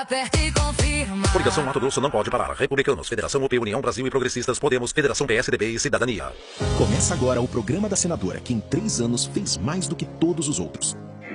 Aperta e confirma. Coligação Mato Grosso não pode parar. Republicanos, Federação UP, União Brasil e Progressistas, Podemos, Federação PSDB e Cidadania. Começa agora o programa da senadora, que em 3 anos fez mais do que todos os outros.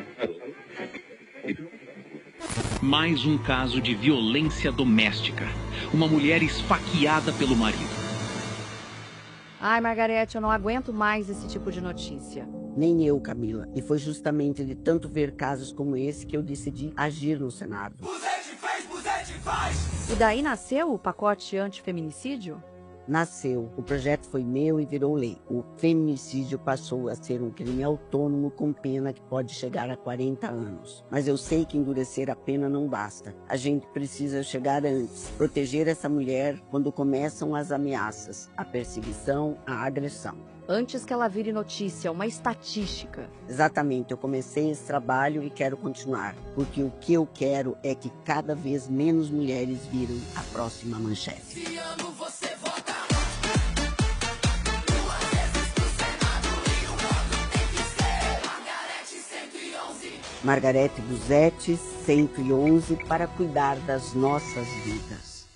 Mais um caso de violência doméstica. Uma mulher esfaqueada pelo marido. Ai, Margarete, eu não aguento mais esse tipo de notícia. Nem eu, Camila. E foi justamente de tanto ver casos como esse que eu decidi agir no Senado. Buzete faz! E daí nasceu o pacote antifeminicídio? Nasceu. O projeto foi meu e virou lei. O feminicídio passou a ser um crime autônomo com pena que pode chegar a 40 anos. Mas eu sei que endurecer a pena não basta. A gente precisa chegar antes. Proteger essa mulher quando começam as ameaças, a perseguição, a agressão. Antes que ela vire notícia, uma estatística. Exatamente, eu comecei esse trabalho e quero continuar. Porque o que eu quero é que cada vez menos mulheres viram a próxima manchete. Se amo, você vota. Margarete Buzete, 111, para cuidar das nossas vidas.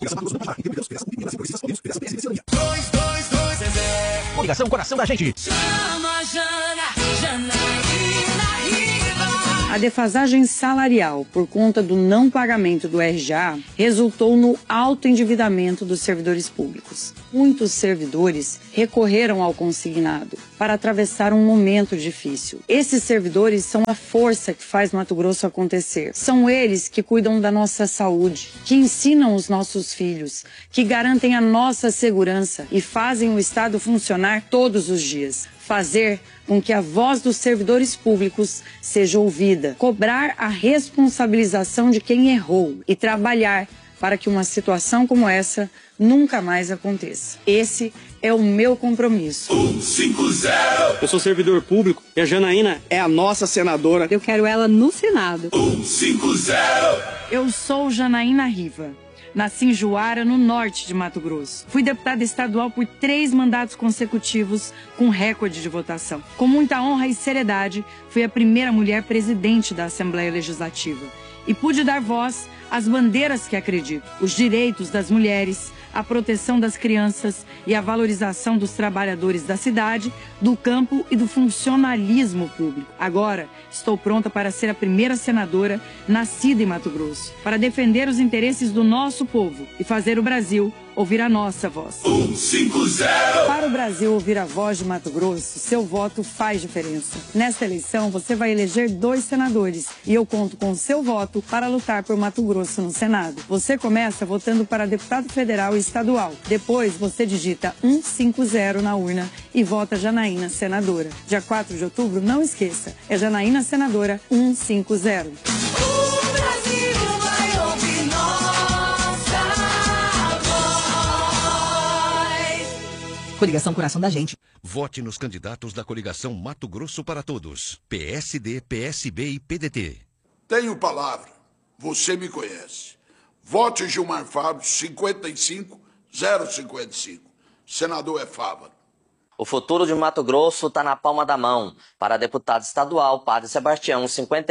Coligação Coração da Gente. Chama Janaína Riva. A defasagem salarial por conta do não pagamento do RJA resultou no alto endividamento dos servidores públicos. Muitos servidores recorreram ao consignado para atravessar um momento difícil. Esses servidores são a força que faz Mato Grosso acontecer. São eles que cuidam da nossa saúde, que ensinam os nossos filhos, que garantem a nossa segurança e fazem o Estado funcionar todos os dias. Fazer com que a voz dos servidores públicos seja ouvida, cobrar a responsabilização de quem errou e trabalhar para que uma situação como essa nunca mais aconteça. Esse é o meu compromisso. 150. Eu sou servidor público e a Janaína é a nossa senadora. Eu quero ela no Senado. 150. Eu sou Janaína Riva. Nasci em Juara, no norte de Mato Grosso. Fui deputada estadual por 3 mandatos consecutivos, com recorde de votação. Com muita honra e seriedade, fui a primeira mulher presidente da Assembleia Legislativa. E pude dar voz às bandeiras que acredito, os direitos das mulheres, a proteção das crianças e a valorização dos trabalhadores da cidade, do campo e do funcionalismo público. Agora, estou pronta para ser a primeira senadora nascida em Mato Grosso, para defender os interesses do nosso povo e fazer o Brasil ouvir a nossa voz. 150. Para o Brasil ouvir a voz de Mato Grosso, seu voto faz diferença. Nesta eleição, você vai eleger 2 senadores e eu conto com o seu voto para lutar por Mato Grosso no Senado. Você começa votando para deputado federal e estadual. Depois, você digita 150 na urna e vota Janaína senadora. Dia 4 de outubro, não esqueça, é Janaína senadora 150. O Brasil vai ouvir nossa voz. Coligação Coração da Gente. Vote nos candidatos da coligação Mato Grosso para Todos. PSD, PSB e PDT. Tenho palavra. Você me conhece. Vote Gilmar Fábio, 55055. Senador é Fávaro. O futuro de Mato Grosso está na palma da mão. Para deputado estadual, Padre Sebastião,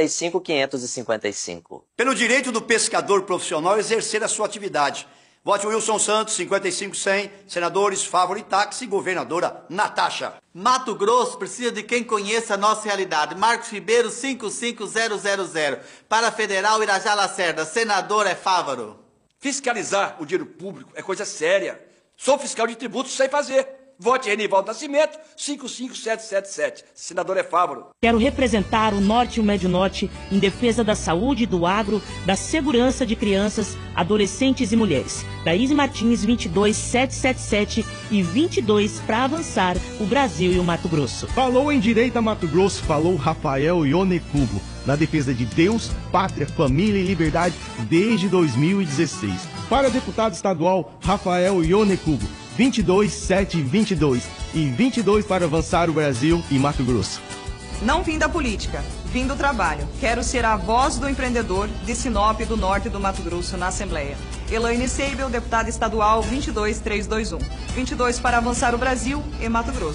55555. Pelo direito do pescador profissional exercer a sua atividade. Vote Wilson Santos, 55100, senadores Fávaro e Táxi, governadora Natasha. Mato Grosso precisa de quem conheça a nossa realidade. Marcos Ribeiro, 55000. Para Federal, Irajá Lacerda, senador é Fávaro. Fiscalizar o dinheiro público é coisa séria. Sou fiscal de tributos, sei fazer. Vote Renivaldo Nascimento, 55777. Senador é Fávaro. Quero representar o Norte e o Médio Norte em defesa da saúde, do agro, da segurança de crianças, adolescentes e mulheres. Thaís Martins, 22777 e 22 para avançar o Brasil e o Mato Grosso. Falou em Direita Mato Grosso, falou Rafael Ionecubo, na defesa de Deus, pátria, família e liberdade desde 2016. Para deputado estadual, Rafael Ionecubo, 22722 e 22 para avançar o Brasil e Mato Grosso. Não vim da política, vim do trabalho. Quero ser a voz do empreendedor de Sinop do Norte do Mato Grosso na Assembleia. Elaine Seibel, deputada estadual 22321. 22 para avançar o Brasil e Mato Grosso.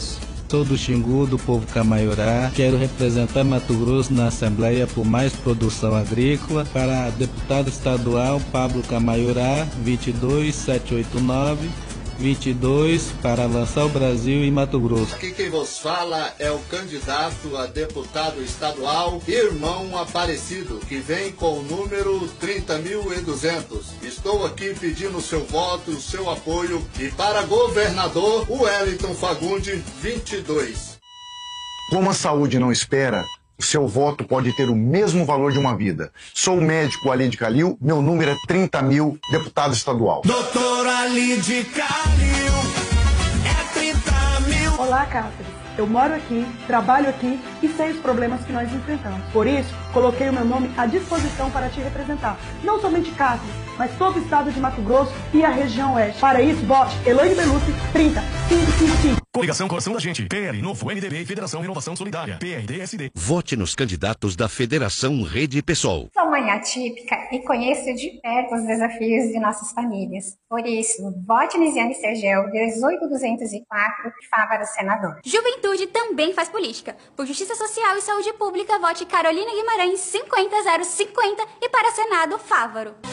Sou do Xingu, do povo Camaiorá. Quero representar Mato Grosso na Assembleia por mais produção agrícola. Para deputado estadual, Pablo Camaiorá, 22789. 22 para avançar o Brasil e Mato Grosso. Aqui quem vos fala é o candidato a deputado estadual, Irmão Aparecido, que vem com o número 30.200. Estou aqui pedindo o seu voto, o seu apoio, e para governador, o Wellington Fagundes, 22. Como a saúde não espera, o seu voto pode ter o mesmo valor de uma vida. Sou o médico Alide Calil, meu número é 30.000, deputado estadual. Doutor Alide Calil, é 30.000. Olá, Cáceres. Eu moro aqui, trabalho aqui e sei os problemas que nós enfrentamos. Por isso, coloquei o meu nome à disposição para te representar. Não somente Cáceres, mas todo o estado de Mato Grosso e a região oeste. Para isso, vote Elaine Belucci, 30555. Coligação Coração da Gente, PL, Novo, MDB e Federação Renovação Solidária, PRDSD. Vote nos candidatos da Federação Rede PSOL. Sou mãe atípica e conheço de perto os desafios de nossas famílias. Por isso, vote Nisiane Sergel, 18204, Fávaro senador. Juventude também faz política. Por Justiça Social e Saúde Pública, vote Carolina Guimarães, 50050 e para Senado, Fávaro.